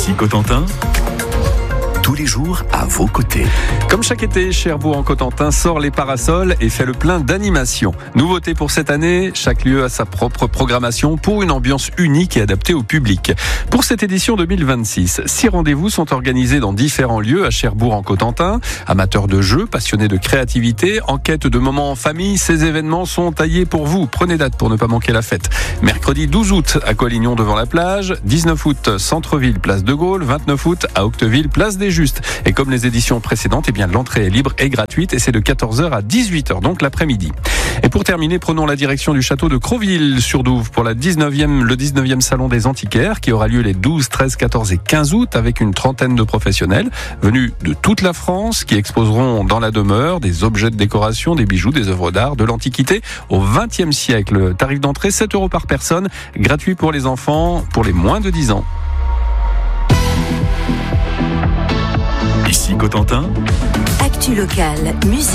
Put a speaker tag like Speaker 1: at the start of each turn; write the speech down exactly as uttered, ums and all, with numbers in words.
Speaker 1: Ici Cotentin, tous les jours à vos côtés.
Speaker 2: Comme chaque été, Cherbourg-en-Cotentin sort les parasols et fait le plein d'animations. Nouveauté pour cette année, chaque lieu a sa propre programmation pour une ambiance unique et adaptée au public. Pour cette édition deux mille vingt-six, six rendez-vous sont organisés dans différents lieux à Cherbourg-en-Cotentin. Amateurs de jeux, passionnés de créativité, en quête de moments en famille, ces événements sont taillés pour vous. Prenez date pour ne pas manquer la fête. Mercredi douze août à Collignon devant la plage, dix-neuf août Centre-Ville, place de Gaulle, vingt-neuf août à Octeville, place des Justes. Et comme les éditions précédentes, eh bien l'entrée est libre et gratuite et c'est de quatorze heures à dix-huit heures, donc l'après-midi. Et pour terminer, prenons la direction du château de Crosville-sur-Douve pour la dix-neuvième, le dix-neuvième salon des antiquaires qui aura lieu les douze, treize, quatorze et quinze août avec une trentaine de professionnels venus de toute la France qui exposeront dans la demeure des objets de décoration, des bijoux, des œuvres d'art, de l'Antiquité au vingtième siècle. Tarif d'entrée sept euros par personne, gratuit pour les enfants pour les moins de dix ans.
Speaker 1: Ici Cotentin,
Speaker 3: Actu locale, musique.